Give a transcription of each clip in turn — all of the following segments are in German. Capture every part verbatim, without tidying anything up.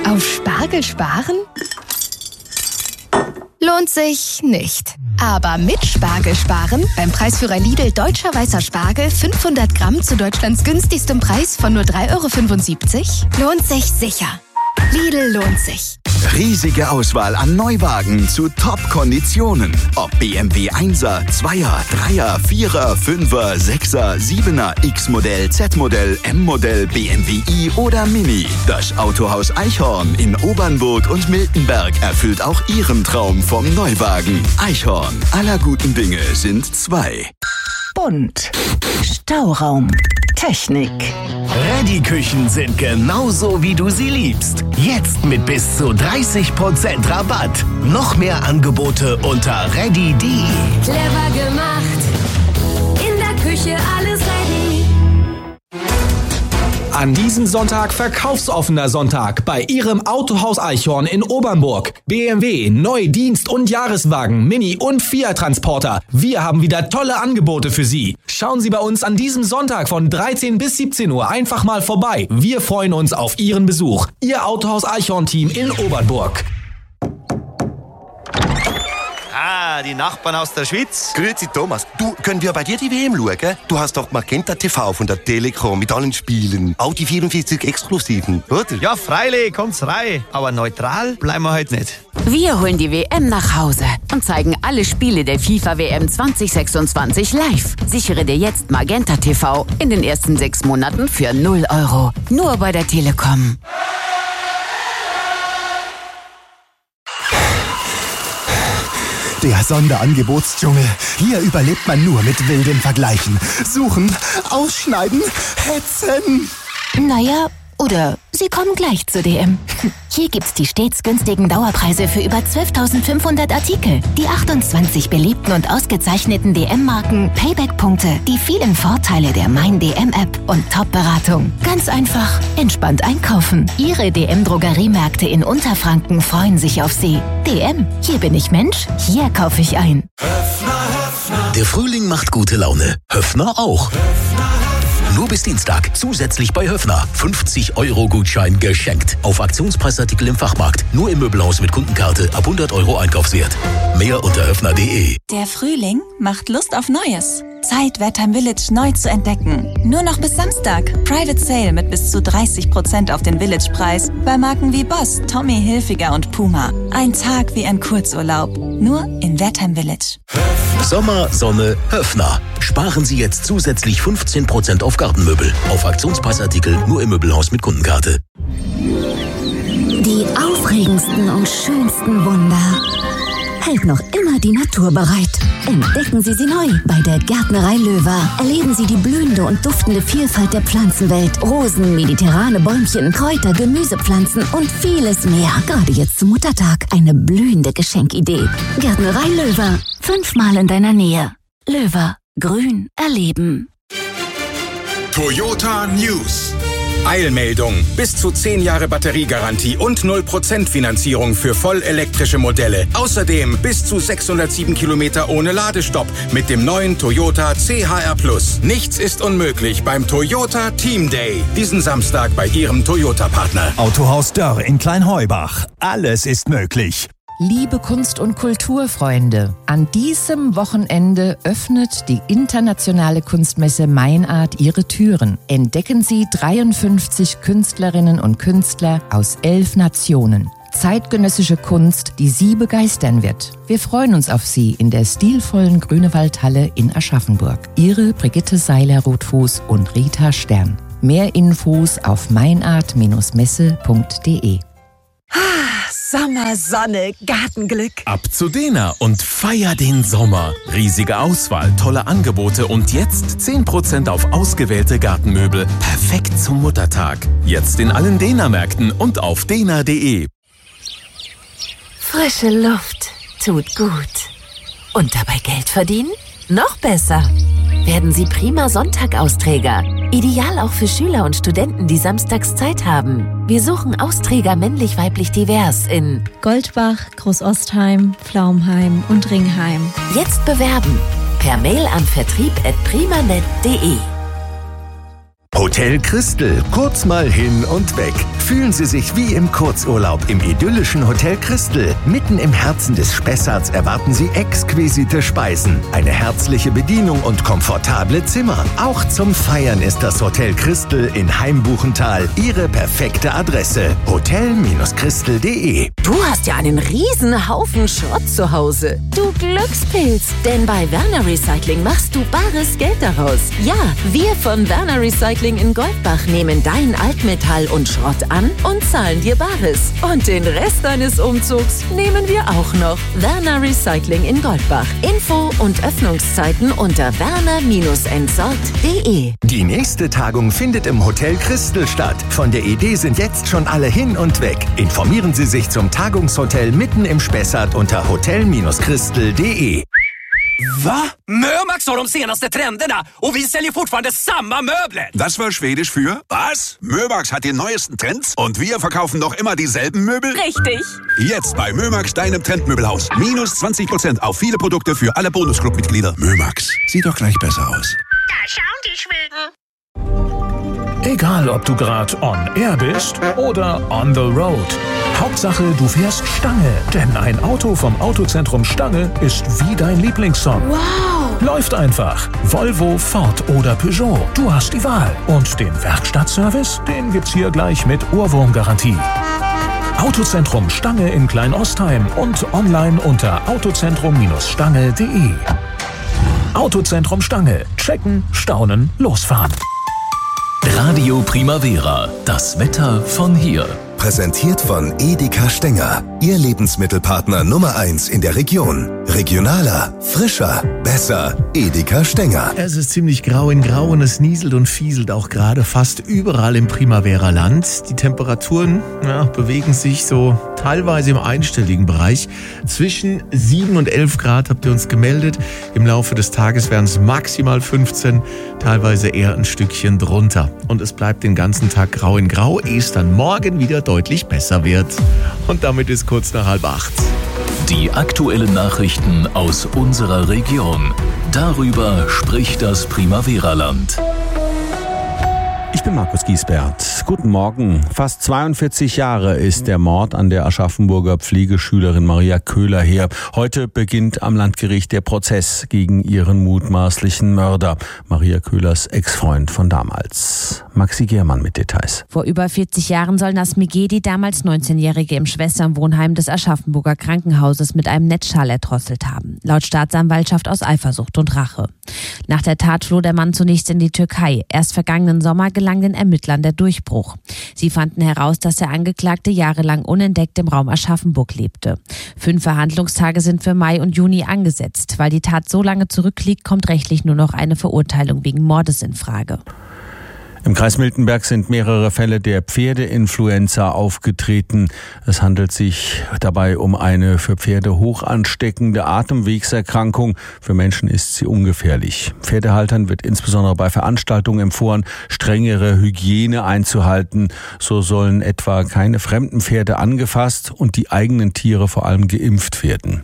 Auf Spargel sparen? Lohnt sich nicht. Aber mit Spargel sparen, beim Preisführer Lidl Deutscher Weißer Spargel fünfhundert Gramm zu Deutschlands günstigstem Preis von nur drei Euro fünfundsiebzig, lohnt sich sicher. Lidl lohnt sich. Riesige Auswahl an Neuwagen zu Top-Konditionen. Ob B M W Einser, Zweier, Dreier, Vierer, Fünfer, Sechser, Siebener, X-Modell, Z-Modell, M-Modell, B M W i oder Mini. Das Autohaus Eichhorn in Obernburg und Miltenberg erfüllt auch Ihren Traum vom Neuwagen. Eichhorn, aller guten Dinge sind zwei. Bunt. Stauraum. Technik. Reddy-Küchen sind genauso, wie du sie liebst. Jetzt mit bis zu dreißig Prozent Rabatt. Noch mehr Angebote unter reddy punkt de. Clever gemacht. In der Küche alles ready. An diesem Sonntag verkaufsoffener Sonntag bei Ihrem Autohaus Eichhorn in Obernburg. B M W, Neu-, Dienst- und Jahreswagen, Mini- und Fiat-Transporter. Wir haben wieder tolle Angebote für Sie. Schauen Sie bei uns an diesem Sonntag von dreizehn bis siebzehn Uhr einfach mal vorbei. Wir freuen uns auf Ihren Besuch. Ihr Autohaus Eichhorn-Team in Obernburg. Ah, die Nachbarn aus der Schweiz. Grüezi Thomas. Du, können wir bei dir die W M schauen? Du hast doch Magenta T V von der Telekom mit allen Spielen. Auch die vierundvierzig Exklusiven, oder? Ja, freilich, kommt's rein. Aber neutral bleiben wir heute nicht. Wir holen die W M nach Hause und zeigen alle Spiele der FIFA W M zwanzig sechsundzwanzig live. Sichere dir jetzt Magenta T V in den ersten sechs Monaten für null Euro. Nur bei der Telekom. Der Sonderangebotsdschungel. Hier überlebt man nur mit wilden Vergleichen. Suchen, ausschneiden, hetzen. Naja, oder Sie kommen gleich zu D M. Hier gibt's die stets günstigen Dauerpreise für über zwölftausendfünfhundert Artikel, die achtundzwanzig beliebten und ausgezeichneten D M-Marken, Payback-Punkte, die vielen Vorteile der Mein D M-App und Top-Beratung. Ganz einfach, entspannt einkaufen. Ihre D M-Drogeriemärkte in Unterfranken freuen sich auf Sie. D M, hier bin ich Mensch, hier kaufe ich ein. Der Frühling macht gute Laune. Höffner auch. Nur bis Dienstag. Zusätzlich bei Höffner. fünfzig Euro Gutschein geschenkt. Auf Aktionspreisartikel im Fachmarkt. Nur im Möbelhaus mit Kundenkarte ab hundert Euro Einkaufswert. Mehr unter höffner punkt de. Der Frühling macht Lust auf Neues. Zeit, Wertheim Village neu zu entdecken. Nur noch bis Samstag. Private Sale mit bis zu dreißig Prozent auf den Village-Preis. Bei Marken wie Boss, Tommy Hilfiger und Puma. Ein Tag wie ein Kurzurlaub. Nur in Wertheim Village. Sommer, Sonne, Höffner. Sparen Sie jetzt zusätzlich fünfzehn Prozent auf Gartenmöbel. Auf Aktionspreisartikel nur im Möbelhaus mit Kundenkarte. Die aufregendsten und schönsten Wunder hält noch immer die Natur bereit. Entdecken Sie sie neu bei der Gärtnerei Löwer. Erleben Sie die blühende und duftende Vielfalt der Pflanzenwelt. Rosen, mediterrane Bäumchen, Kräuter, Gemüsepflanzen und vieles mehr. Gerade jetzt zum Muttertag eine blühende Geschenkidee. Gärtnerei Löwer. Fünfmal in deiner Nähe. Löwer. Grün erleben. Toyota News. Eilmeldung. Bis zu zehn Jahre Batteriegarantie und null Prozent Finanzierung für vollelektrische Modelle. Außerdem bis zu sechshundertsieben Kilometer ohne Ladestopp mit dem neuen Toyota C H R Plus. Nichts ist unmöglich beim Toyota Team Day. Diesen Samstag bei Ihrem Toyota-Partner. Autohaus Dörr in Kleinheubach. Alles ist möglich. Liebe Kunst- und Kulturfreunde, an diesem Wochenende öffnet die internationale Kunstmesse Meinart ihre Türen. Entdecken Sie dreiundfünfzig Künstlerinnen und Künstler aus elf Nationen. Zeitgenössische Kunst, die Sie begeistern wird. Wir freuen uns auf Sie in der stilvollen Grünewaldhalle in Aschaffenburg. Ihre Brigitte Seiler-Rothfuß und Rita Stern. Mehr Infos auf meinart messe punkt de. Sommer, Sonne, Gartenglück. Ab zu Dena und feier den Sommer. Riesige Auswahl, tolle Angebote und jetzt zehn Prozent auf ausgewählte Gartenmöbel. Perfekt zum Muttertag. Jetzt in allen Dena-Märkten und auf dena punkt de. Frische Luft tut gut. Und dabei Geld verdienen? Noch besser. Werden Sie prima Sonntag-Austräger. Ideal auch für Schüler und Studenten, die samstags Zeit haben. Wir suchen Austräger männlich-weiblich divers in Goldbach, Großostheim, Pflaumheim und Ringheim. Jetzt bewerben. Per Mail an vertrieb at primanet punkt de. Hotel Christel, kurz mal hin und weg. Fühlen Sie sich wie im Kurzurlaub im idyllischen Hotel Christel. Mitten im Herzen des Spessarts erwarten Sie exquisite Speisen, eine herzliche Bedienung und komfortable Zimmer. Auch zum Feiern ist das Hotel Christel in Heimbuchental Ihre perfekte Adresse. hotel Christel punkt de. Du hast ja einen riesen Haufen Schrott zu Hause. Du Glückspilz. Denn bei Werner Recycling machst du bares Geld daraus. Ja, wir von Werner Recycling in Goldbach nehmen dein Altmetall und Schrott an und zahlen dir Bares. Und den Rest deines Umzugs nehmen wir auch noch. Werner Recycling in Goldbach. Info und Öffnungszeiten unter werner entsorgt punkt de. Die nächste Tagung findet im Hotel Christel statt. Von der Idee sind jetzt schon alle hin und weg. Informieren Sie sich zum Tagungshotel mitten im Spessart unter hotel Christel punkt de. Va? Mömax har de senaste trenderna och vi säljer fortfarande samma möbler. Das war Schwedisch für was? Mömax hat die neuesten Trends und wir verkaufen noch immer dieselben Möbel? Richtig. Jetzt bei Mömax, deinem Trendmöbelhaus. Minus zwanzig Prozent auf viele Produkte für alle Bonusclub-Mitglieder. Mömax, sieht doch gleich besser aus. Da schauen die Schweden. Egal, ob du gerade on air bist oder on the road. Hauptsache, du fährst Stange. Denn ein Auto vom Autozentrum Stange ist wie dein Lieblingssong. Wow. Läuft einfach. Volvo, Ford oder Peugeot. Du hast die Wahl. Und den Werkstattservice, den gibt's hier gleich mit Ohrwurmgarantie. Autozentrum Stange in Kleinostheim und online unter autozentrum Stange punkt de. Autozentrum Stange. Checken, staunen, losfahren. Radio Primavera. Das Wetter von hier. Präsentiert von Edeka Stenger. Ihr Lebensmittelpartner Nummer eins in der Region. Regionaler, frischer, besser. Edeka Stenger. Es ist ziemlich grau in grau und es nieselt und fieselt auch gerade fast überall im Primavera-Land. Die Temperaturen ja, bewegen sich so teilweise im einstelligen Bereich. Zwischen sieben und elf Grad habt ihr uns gemeldet. Im Laufe des Tages werden es maximal fünfzehn, teilweise eher ein Stückchen drunter. Und es bleibt den ganzen Tag grau in grau, ehe es dann morgen wieder deutlich besser wird. Und damit ist kurz nach halb acht. Die aktuellen Nachrichten aus unserer Region. Darüber spricht das Primavera-Land. Ich bin Markus Giesbert. Guten Morgen. Fast zweiundvierzig Jahre ist der Mord an der Aschaffenburger Pflegeschülerin Maria Köhler her. Heute beginnt am Landgericht der Prozess gegen ihren mutmaßlichen Mörder, Maria Köhlers Ex-Freund von damals. Maxi Germann mit Details. Vor über vierzig Jahren soll Nasmigeh die damals neunzehnjährige im Schwesternwohnheim des Aschaffenburger Krankenhauses mit einem Netzschal erdrosselt haben. Laut Staatsanwaltschaft aus Eifersucht und Rache. Nach der Tat floh der Mann zunächst in die Türkei. Erst vergangenen Sommer gelang den Ermittlern der Durchbruch. Sie fanden heraus, dass der Angeklagte jahrelang unentdeckt im Raum Aschaffenburg lebte. Fünf Verhandlungstage sind für Mai und Juni angesetzt. Weil die Tat so lange zurückliegt, kommt rechtlich nur noch eine Verurteilung wegen Mordes in Frage. Im Kreis Miltenberg sind mehrere Fälle der Pferdeinfluenza aufgetreten. Es handelt sich dabei um eine für Pferde hoch ansteckende Atemwegserkrankung. Für Menschen ist sie ungefährlich. Pferdehaltern wird insbesondere bei Veranstaltungen empfohlen, strengere Hygiene einzuhalten. So sollen etwa keine fremden Pferde angefasst und die eigenen Tiere vor allem geimpft werden.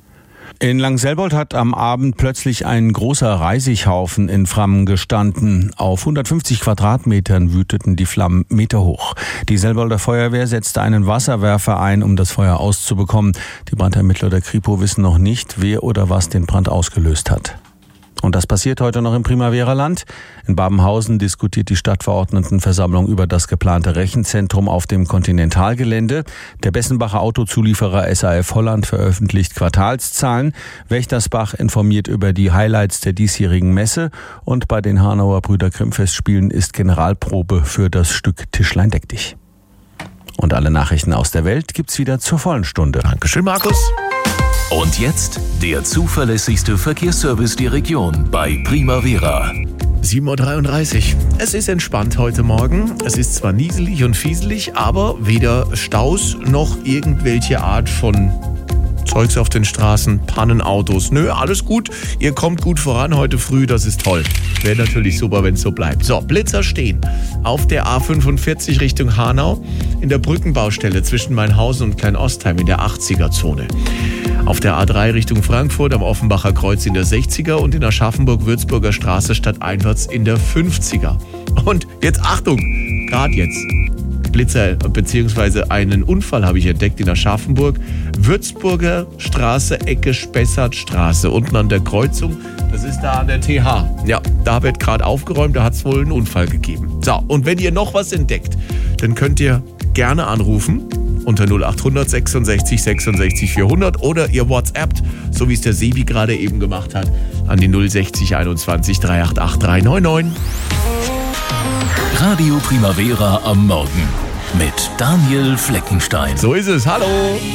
In Langselbold hat am Abend plötzlich ein großer Reisighaufen in Flammen gestanden. Auf hundertfünfzig Quadratmetern wüteten die Flammen meterhoch. Die Selbolder Feuerwehr setzte einen Wasserwerfer ein, um das Feuer auszubekommen. Die Brandermittler der Kripo wissen noch nicht, wer oder was den Brand ausgelöst hat. Und das passiert heute noch im Primavera-Land. In Babenhausen diskutiert die Stadtverordnetenversammlung über das geplante Rechenzentrum auf dem Kontinentalgelände. Der Bessenbacher Autozulieferer S A F Holland veröffentlicht Quartalszahlen. Wächtersbach informiert über die Highlights der diesjährigen Messe. Und bei den Hanauer Brüder Grimm Festspielen ist Generalprobe für das Stück Tischlein deck dich. Und alle Nachrichten aus der Welt gibt's wieder zur vollen Stunde. Dankeschön, Markus. Und jetzt der zuverlässigste Verkehrsservice der Region bei Primavera. sieben Uhr dreiunddreißig. Es ist entspannt heute Morgen. Es ist zwar nieselig und fieselig, aber weder Staus noch irgendwelche Art von Zeugs auf den Straßen, Pannenautos. Nö, alles gut. Ihr kommt gut voran heute früh, das ist toll. Wäre natürlich super, wenn es so bleibt. So, Blitzer stehen auf der A fünfundvierzig Richtung Hanau, in der Brückenbaustelle zwischen Mainhausen und Kleinostheim in der achtziger-Zone. Auf der A drei Richtung Frankfurt am Offenbacher Kreuz in der sechziger und in Aschaffenburg-Würzburger Straße stadteinwärts in der fünfziger. Und jetzt Achtung, gerade jetzt. Blitzer bzw. einen Unfall habe ich entdeckt in Aschaffenburg. Würzburger Straße, Ecke Spessartstraße, unten an der Kreuzung. Das ist da an der T H. Ja, da wird gerade aufgeräumt, da hat es wohl einen Unfall gegeben. So, und wenn ihr noch was entdeckt, dann könnt ihr gerne anrufen unter null acht hundert sechsundsechzig sechsundsechzig vierhundert oder ihr WhatsAppt, so wie es der Sebi gerade eben gemacht hat, an die null sechzig einundzwanzig dreihundertachtundachtzig dreihundertneunundneunzig. Radio Primavera am Morgen mit Daniel Fleckenstein. So ist es. Hallo.